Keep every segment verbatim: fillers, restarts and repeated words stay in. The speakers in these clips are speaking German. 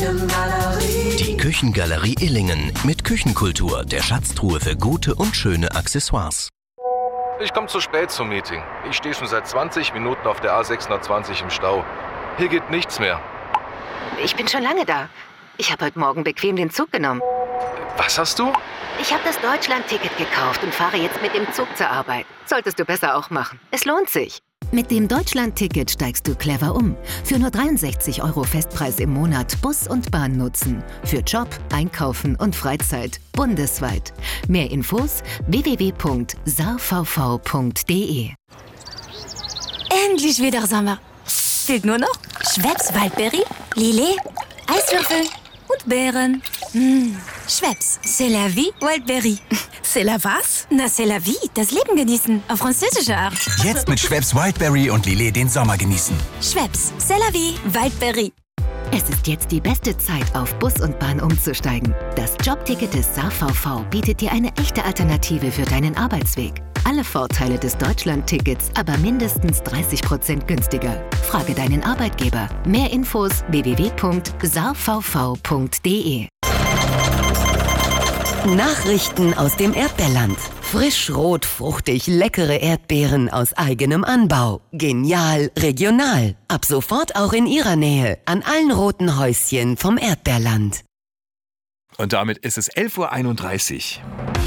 Küchengalerie. Die Küchengalerie Illingen mit Küchenkultur, der Schatztruhe für gute und schöne Accessoires. Ich komme zu spät zum Meeting. Ich stehe schon seit zwanzig Minuten auf der A sechshundertzwanzig im Stau. Hier geht nichts mehr. Ich bin schon lange da. Ich habe heute Morgen bequem den Zug genommen. Was hast du? Ich habe das Deutschland-Ticket gekauft und fahre jetzt mit dem Zug zur Arbeit. Solltest du besser auch machen. Es lohnt sich. Mit dem Deutschland-Ticket steigst du clever um. Für nur dreiundsechzig Euro Festpreis im Monat Bus und Bahn nutzen. Für Job, Einkaufen und Freizeit. Bundesweit. Mehr Infos w w w punkt saarvv punkt d e. Endlich wieder Sommer. Fehlt nur noch Schweppes Waldbeere, Lillet, Eiswürfel und Beeren. Mmh. Schweppes, c'est la vie, Wildberry. C'est la was? Na, c'est la vie, das Leben genießen, auf französische Art. Jetzt mit Schweppes Wildberry und Lillet den Sommer genießen. Schweppes, c'est la vie, Wildberry. Es ist jetzt die beste Zeit, auf Bus und Bahn umzusteigen. Das Jobticket des SaarVV bietet dir eine echte Alternative für deinen Arbeitsweg. Alle Vorteile des Deutschland-Tickets, aber mindestens dreißig Prozent günstiger. Frage deinen Arbeitgeber. Mehr Infos w w w punkt saarvv punkt d e. Nachrichten aus dem Erdbeerland. Frisch, rot, fruchtig, leckere Erdbeeren aus eigenem Anbau. Genial, regional. Ab sofort auch in Ihrer Nähe. An allen roten Häuschen vom Erdbeerland. Und damit ist es elf Uhr einunddreißig.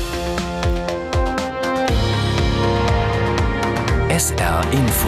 S R Info.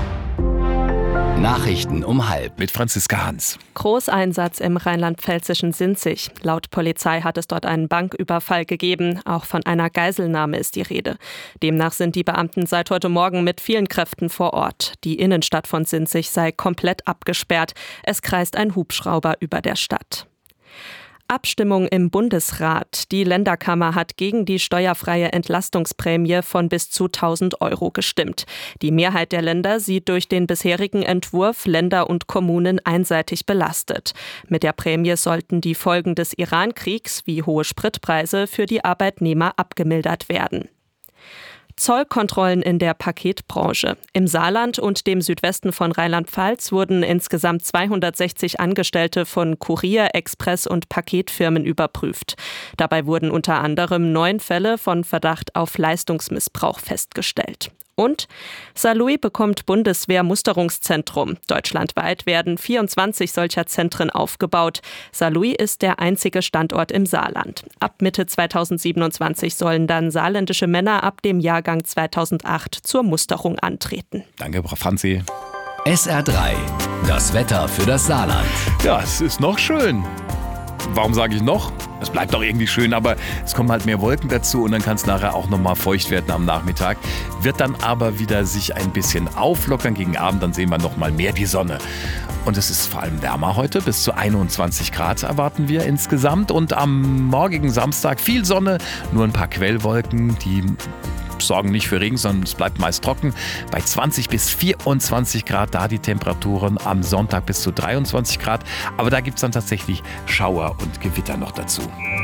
Nachrichten um halb. Mit Franziska Hans. Großeinsatz im rheinland-pfälzischen Sinzig. Laut Polizei hat es dort einen Banküberfall gegeben. Auch von einer Geiselnahme ist die Rede. Demnach sind die Beamten seit heute Morgen mit vielen Kräften vor Ort. Die Innenstadt von Sinzig sei komplett abgesperrt. Es kreist ein Hubschrauber über der Stadt. Abstimmung im Bundesrat. Die Länderkammer hat gegen die steuerfreie Entlastungsprämie von bis zu tausend Euro gestimmt. Die Mehrheit der Länder sieht durch den bisherigen Entwurf Länder und Kommunen einseitig belastet. Mit der Prämie sollten die Folgen des Iran-Kriegs wie hohe Spritpreise für die Arbeitnehmer abgemildert werden. Zollkontrollen in der Paketbranche. Im Saarland und dem Südwesten von Rheinland-Pfalz wurden insgesamt zweihundertsechzig Angestellte von Kurier-, Express- und Paketfirmen überprüft. Dabei wurden unter anderem neun Fälle von Verdacht auf Leistungsmissbrauch festgestellt. Und Saarlouis bekommt Bundeswehr-Musterungszentrum. Deutschlandweit werden vierundzwanzig solcher Zentren aufgebaut. Saarlouis ist der einzige Standort im Saarland. Ab Mitte zweitausendsiebenundzwanzig sollen dann saarländische Männer ab dem Jahrgang zweitausendacht zur Musterung antreten. Danke, Frau Franzi. S R drei. Das Wetter für das Saarland. Ja, es ist noch schön. Warum sage ich noch? Es bleibt doch irgendwie schön, aber es kommen halt mehr Wolken dazu und dann kann es nachher auch nochmal feucht werden am Nachmittag. Wird dann aber wieder sich ein bisschen auflockern gegen Abend, dann sehen wir nochmal mehr die Sonne. Und es ist vor allem wärmer heute, bis zu einundzwanzig Grad erwarten wir insgesamt. Und am morgigen Samstag viel Sonne, nur ein paar Quellwolken, die sorgen nicht für Regen, sondern es bleibt meist trocken. Bei zwanzig bis vierundzwanzig Grad, da die Temperaturen am Sonntag bis zu dreiundzwanzig Grad. Aber da gibt es dann tatsächlich Schauer und Gewitter noch dazu.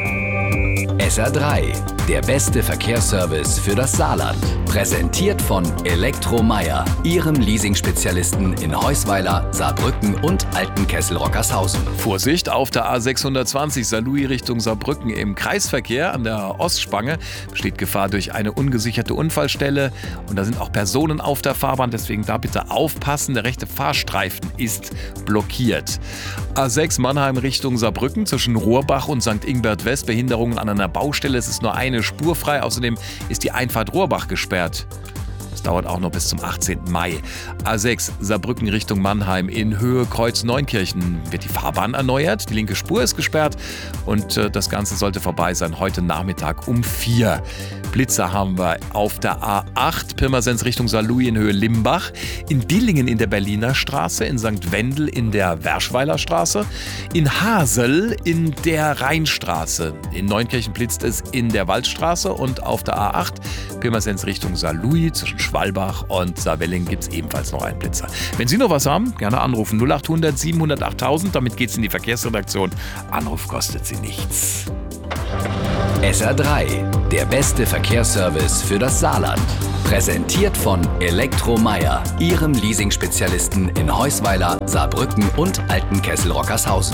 S R drei, der beste Verkehrsservice für das Saarland. Präsentiert von Elektromeier, Ihrem Leasing-Spezialisten in Heusweiler, Saarbrücken und Altenkessel-Rockershausen. Vorsicht, auf der A sechshundertzwanzig Saarlouis Richtung Saarbrücken im Kreisverkehr an der Ostspange besteht Gefahr durch eine ungesicherte Unfallstelle und da sind auch Personen auf der Fahrbahn, deswegen da bitte aufpassen, der rechte Fahrstreifen ist blockiert. A sechs Mannheim Richtung Saarbrücken zwischen Rohrbach und Sankt Ingbert West, Behinderungen an einer Baustelle, es ist nur eine Spur frei, außerdem ist die Einfahrt Rohrbach gesperrt. Das dauert auch noch bis zum achtzehnten Mai. A sechs Saarbrücken Richtung Mannheim in Höhe Kreuz Neunkirchen wird die Fahrbahn erneuert. Die linke Spur ist gesperrt und äh, das Ganze sollte vorbei sein heute Nachmittag um vier. Blitzer haben wir auf der A acht Pirmasens Richtung Saarlouis in Höhe Limbach, in Dillingen in der Berliner Straße, in Sankt Wendel in der Werschweiler Straße, in Hasel in der Rheinstraße. In Neunkirchen blitzt es in der Waldstraße und auf der A acht Pirmasens Richtung Saarlouis zwischen Schwalbach und Saarwelling gibt es ebenfalls noch einen Blitzer. Wenn Sie noch was haben, gerne anrufen. null achthundert siebenhundertacht tausend, damit geht's in die Verkehrsredaktion. Anruf kostet Sie nichts. S R drei, der beste Verkehrsservice für das Saarland. Präsentiert von Elektromeier, Ihrem Leasing-Spezialisten in Heusweiler, Saarbrücken und Altenkessel-Rockershausen.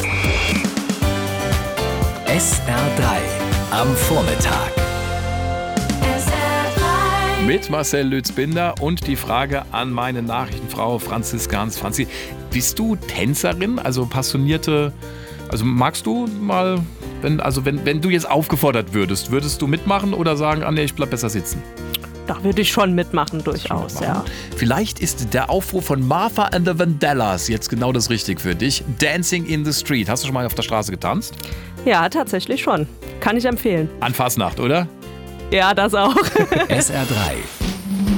S R drei am Vormittag. Mit Marcel Lütz-Binder und die Frage an meine Nachrichtenfrau Franziska Hans. Franzi, bist du Tänzerin, also passionierte, also magst du mal, wenn, also wenn, wenn du jetzt aufgefordert würdest, würdest du mitmachen oder sagen, ah nee, ich bleib besser sitzen? Da würde ich schon mitmachen, durchaus, schon mitmachen. ja. Vielleicht ist der Aufruf von Martha and the Vandellas jetzt genau das Richtige für dich. Dancing in the Street. Hast du schon mal auf der Straße getanzt? Ja, tatsächlich schon. Kann ich empfehlen. An Fasnacht, oder? Ja, das auch. S R drei